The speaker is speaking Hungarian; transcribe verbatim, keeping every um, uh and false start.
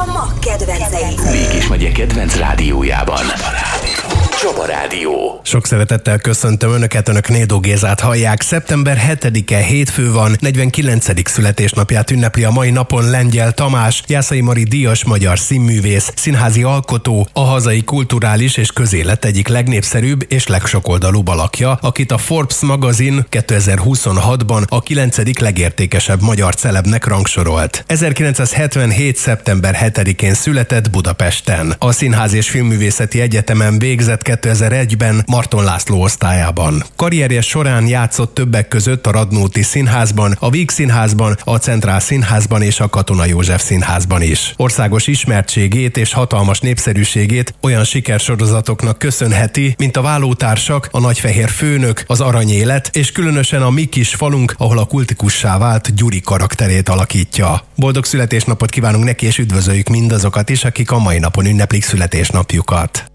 a mag kedvencei. Mégis megye kedvenc rádiójában. Csaba Rádió. Sok szeretettel köszöntöm Önöket, Önök Nédó Gézát hallják. szeptember hetedike hétfő van, negyvenkilencedik születésnapját ünnepli a mai napon Lengyel Tamás, Jászai Mari díjas magyar színművész, színházi alkotó, a hazai kulturális és közélet egyik legnépszerűbb és legsokoldalúbb alakja, akit a Forbes magazin kétezer-huszonhatban a kilencedik legértékesebb magyar celebnek rangsorolt. ezerkilencszázhetvenhét. szeptember hetedikén született Budapesten. A Színház és Filmművészeti Egyetemen végzett kétezer-egyben Marton László osztályában. Karrierje során játszott többek között a Radnóti Színházban, a Víg Színházban, a Centrál Színházban és a Katona József Színházban is. Országos ismertségét és hatalmas népszerűségét olyan sikersorozatoknak köszönheti, mint a Vállótársak, a Nagyfehér Főnök, az Aranyélet és különösen a Mi kis falunk, ahol a kultikussá vált Gyuri karakterét alakítja. Boldog születésnapot kívánunk neki, és üdvözöljük mindazokat is, akik a mai napon ünneplik születésnapjukat.